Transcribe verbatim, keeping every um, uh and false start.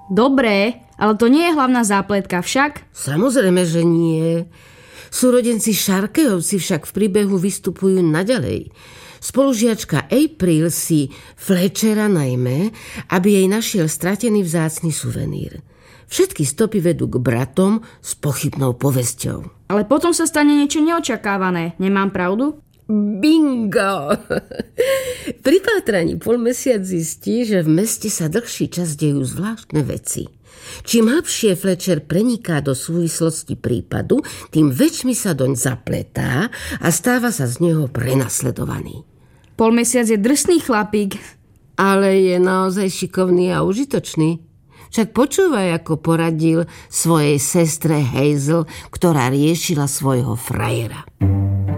Dobré, ale to nie je hlavná zápletka však. Samozrejme, že nie. Súrodenci Sharkeyovci však v príbehu vystupujú naďalej. Spolužiačka April si Fletchera najmä, aby jej našiel stratený vzácny suvenír. Všetky stopy vedú k bratom s pochybnou povesťou. Ale potom sa stane niečo neočakávané. Nemám pravdu? Bingo! Pri pátraní polmesiac zistí, že v meste sa dlhší čas dejú zvláštne veci. Čím hlbšie Fletcher preniká do súvislosti prípadu, tým väčšmi sa doň zapletá a stáva sa z neho prenasledovaný. Polmesiac je drsný chlapík. Ale je naozaj šikovný a užitočný. Však počúvaj, ako poradil svojej sestre Hazel, ktorá riešila svojho frajera.